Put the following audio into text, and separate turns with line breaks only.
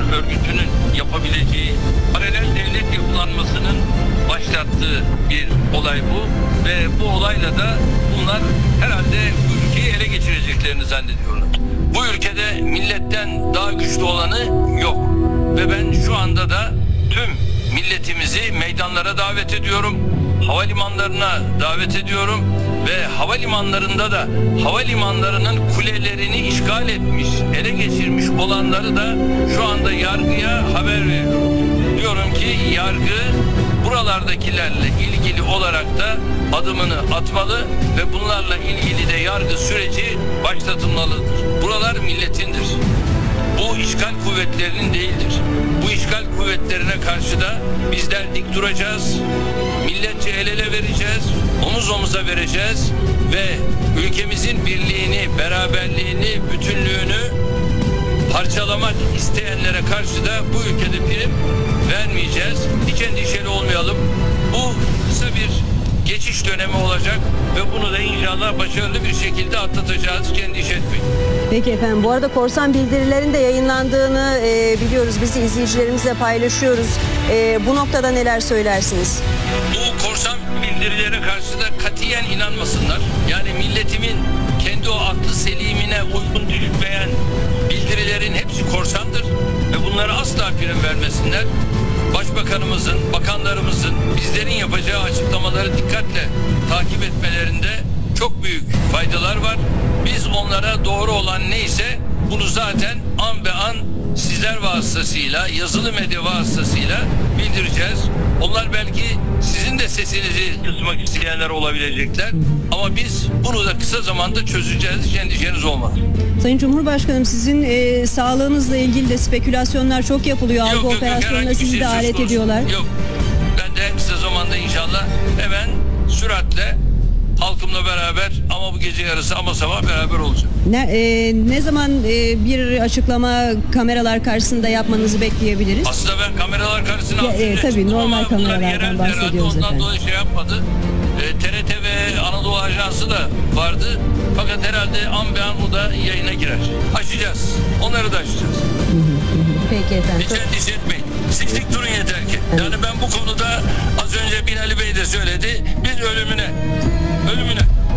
örgütünün yapabileceği paralel devlet yapılanmasının başlattığı bir olay bu ve bu olayla da bunlar herhalde bu ülkeyi ele geçireceklerini zannediyorlar. Bu ülkede milletten daha güçlü olanı yok ve ben şu anda da tüm milletimizi meydanlara davet ediyorum. Havalimanlarına davet ediyorum ve havalimanlarında da havalimanlarının kulelerini işgal etmiş, ele geçirmiş olanları da şu anda yargıya haber veriyorum. Diyorum ki yargı buralardakilerle ilgili olarak da adımını atmalı ve bunlarla ilgili de yargı süreci başlatılmalıdır. Buralar milletindir. Bu işgal kuvvetlerinin değildir. Bu işgal kuvvetlerine karşı da bizler dik duracağız. Milletçe el ele vereceğiz. Omuz omuza vereceğiz. Ve ülkemizin birliğini, beraberliğini, bütünlüğünü parçalamak isteyenlere karşı da bu ülkede prim vermeyeceğiz. Hiç endişeli olmayalım. Bu kısa bir geçiş dönemi olacak ve bunu da inşallah başarılı bir şekilde atlatacağız. Hiç endişe etmeyin.
Peki efendim, bu arada korsan bildirilerin de yayınlandığını biliyoruz. Biz de izleyicilerimizle paylaşıyoruz. Bu noktada neler söylersiniz?
Bu korsan bildirilere karşı da katiyen inanmasınlar. Yani milletimin kendi o aklı selimine uygun düşmeyen bildirilerin hepsi korsandır ve bunlara asla prim vermesinler. Başbakanımızın, bakanlarımızın, bizlerin yapacağı açıklamaları dikkatle takip etmelerinde çok büyük faydalar var. Biz onlara doğru olan neyse bunu zaten an be an sizler vasıtasıyla, yazılı medya vasıtasıyla bildireceğiz. Onlar belki sizin de sesinizi kısmak isteyenler olabilecekler. Ama biz bunu da kısa zamanda çözeceğiz. Hiç endişeniz olmaz.
Sayın Cumhurbaşkanım, sizin sağlığınızla ilgili de spekülasyonlar çok yapılıyor. Algı operasyonuna sizi de alet ediyorlar.
Yok. Ben de en kısa zamanda inşallah hemen süratle halkımla beraber ama bu gece yarısı ama sabah beraber olacağım.
Ne zaman bir açıklama kameralar karşısında yapmanızı bekleyebiliriz?
Aslında ben kameralar karşısına
tabii normal kameralardan bahsediyoruz
ondan
efendim.
dolayı şey yapmadı. TRT ve Anadolu Ajansı da vardı. Fakat herhalde an be an bu da yayına girer. Açacağız. Onları da açacağız.
Peki efendim.
Hiç endişe etmeyin. Siklik durun yeter ki. Yani ben bu konuda az önce Binali Bey de söyledi. Biz ölümüne